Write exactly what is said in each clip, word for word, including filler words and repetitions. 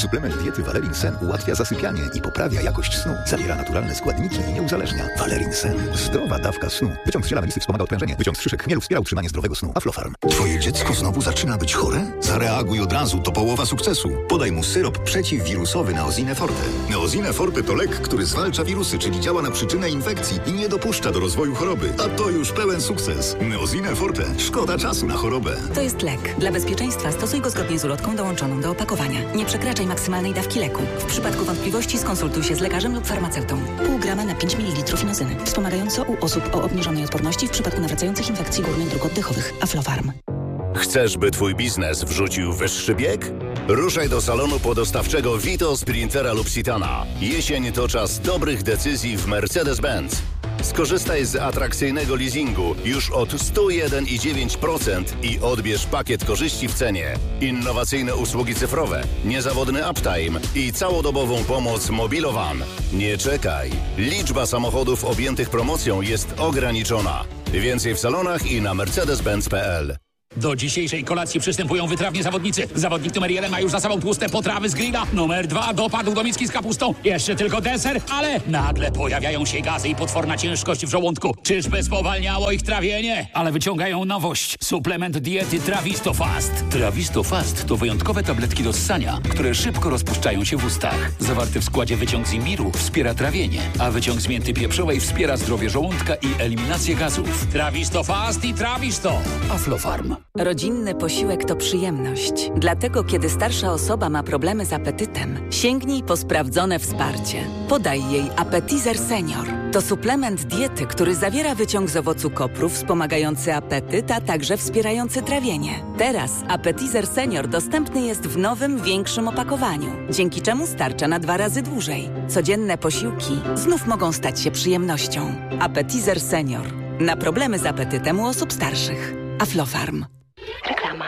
Suplement diety Valerin Sen ułatwia zasypianie i poprawia jakość snu. Zawiera naturalne składniki i nie uzależnia. Valerin Sen. Zdrowa dawka snu. Wyciąg z ziela melisy wspomaga odprężenie. Wyciąg z szyszek chmielu wspiera utrzymanie zdrowego snu. Aflofarm. Twoje dziecko znowu zaczyna być chore? Zareaguj od razu, to połowa sukcesu. Podaj mu syrop przeciwwirusowy Neosine Forte. Neosine Forte to lek, który zwalcza wirusy, czyli działa na przyczynę infekcji i nie dopuszcza do rozwoju choroby. A to już pełen sukces. Neosine Forte. Szkoda czasu na chorobę. To jest lek. Dla bezpieczeństwa stosuj go zgodnie z ulotką dołączoną do opakowania. Nie przekraczaj maksymalnej dawki leku. W przypadku wątpliwości skonsultuj się z lekarzem lub farmaceutą. Pół grama na pięć mililitrów inozyny. Wspomagająco u osób o obniżonej odporności w przypadku nawracających infekcji górnych dróg oddechowych. Aflofarm. Chcesz, by twój biznes wrzucił wyższy bieg? Ruszaj do salonu podostawczego Vito, Sprintera lub Citana. Jesień to czas dobrych decyzji w Mercedes-Benz. Skorzystaj z atrakcyjnego leasingu już od sto jeden i dziewięć procent i odbierz pakiet korzyści w cenie. Innowacyjne usługi cyfrowe, niezawodny uptime i całodobową pomoc Mobilowan. Nie czekaj. Liczba samochodów objętych promocją jest ograniczona. Więcej w salonach i na mercedes benz kropka p l. Do dzisiejszej kolacji przystępują wytrawni zawodnicy. Zawodnik numer jeden ma już za sobą tłuste potrawy z grilla. Numer dwa dopadł do miski z kapustą. Jeszcze tylko deser, ale nagle pojawiają się gazy i potworna ciężkość w żołądku. Czyżby spowalniało ich trawienie? Ale wyciągają nowość. Suplement diety Trawisto Fast. Trawisto Fast to wyjątkowe tabletki do ssania, które szybko rozpuszczają się w ustach. Zawarty w składzie wyciąg z imbiru wspiera trawienie, a wyciąg z mięty pieprzowej wspiera zdrowie żołądka i eliminację gazów. Trawisto Fast i Trawisto. Aflofarm. Rodzinny posiłek to przyjemność. Dlatego, kiedy starsza osoba ma problemy z apetytem, sięgnij po sprawdzone wsparcie. Podaj jej Appetizer Senior. To suplement diety, który zawiera wyciąg z owocu kopru wspomagający apetyt, a także wspierający trawienie. Teraz Appetizer Senior dostępny jest w nowym, większym opakowaniu, dzięki czemu starcza na dwa razy dłużej. Codzienne posiłki znów mogą stać się przyjemnością. Appetizer Senior. Na problemy z apetytem u osób starszych. Aflofarm. Reklama.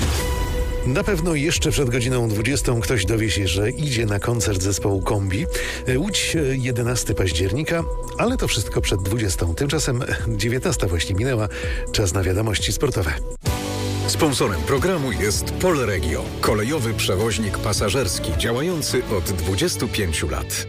Na pewno jeszcze przed godziną dwudziestą ktoś dowie się, że idzie na koncert zespołu Kombi. Łódź jedenastego października, ale to wszystko przed dwudziestą. Tymczasem dziewiętnasta właśnie minęła. Czas na wiadomości sportowe. Sponsorem programu jest Polregio, kolejowy przewoźnik pasażerski działający od dwudziestu pięciu lat.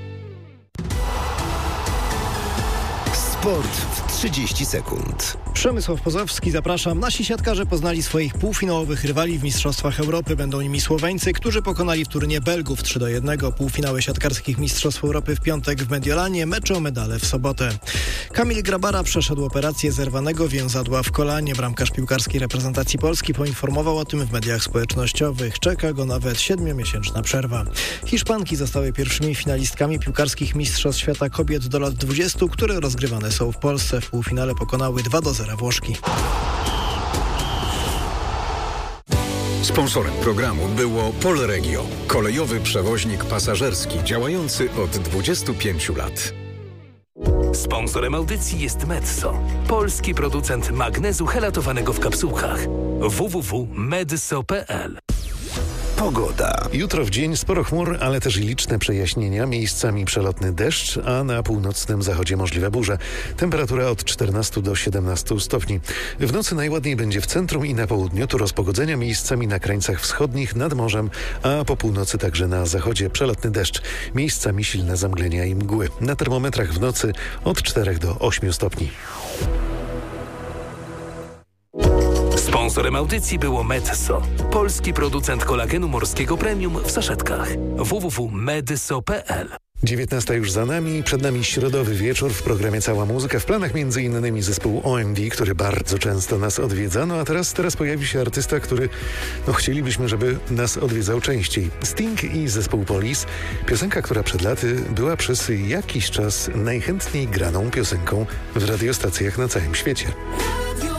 Sport w trzydzieści sekund. Przemysław Pozowski, zapraszam. Nasi siatkarze poznali swoich półfinałowych rywali w Mistrzostwach Europy. Będą nimi Słoweńcy, którzy pokonali w turnieju Belgów trzy do jednego. Półfinały siatkarskich Mistrzostw Europy w piątek w Mediolanie, mecze o medale w sobotę. Kamil Grabara przeszedł operację zerwanego więzadła w kolanie. Bramkarz piłkarskiej reprezentacji Polski poinformował o tym w mediach społecznościowych. Czeka go nawet siedmiomiesięczna przerwa. Hiszpanki zostały pierwszymi finalistkami piłkarskich Mistrzostw Świata Kobiet do lat dwudziestu, które rozgrywane są w Polsce. W półfinale pokonały dwa do zera Włoszki. Sponsorem programu było Polregio, kolejowy przewoźnik pasażerski działający od dwudziestu pięciu lat. Sponsorem audycji jest Medzo, polski producent magnezu helatowanego w kapsułkach. w w w kropka medso kropka p l. Pogoda. Jutro w dzień sporo chmur, ale też i liczne przejaśnienia, miejscami przelotny deszcz, a na północnym zachodzie możliwe burze. Temperatura od czternastu do siedemnastu stopni. W nocy najładniej będzie w centrum i na południu, tu rozpogodzenia miejscami na krańcach wschodnich nad morzem, a po północy także na zachodzie przelotny deszcz. Miejscami silne zamglenia i mgły. Na termometrach w nocy od czterech do ośmiu stopni. Sponsorem audycji było Medzo, polski producent kolagenu morskiego premium w saszetkach. w w w kropka medso kropka p l. dziewiętnasta już za nami, przed nami środowy wieczór, w programie Cała Muzyka, w planach między innymi zespół O M D, który bardzo często nas odwiedza, no a teraz, teraz pojawi się artysta, który no chcielibyśmy, żeby nas odwiedzał częściej. Sting i zespół Police, piosenka, która przed laty była przez jakiś czas najchętniej graną piosenką w radiostacjach na całym świecie.